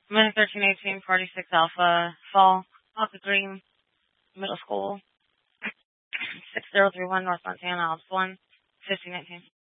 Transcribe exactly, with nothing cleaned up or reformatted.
Minute thirteen eighteen, forty-six Alpha, Fall, Alpha Green, Middle School, six zero three one, North Montana, Alps one, fifteen nineteen.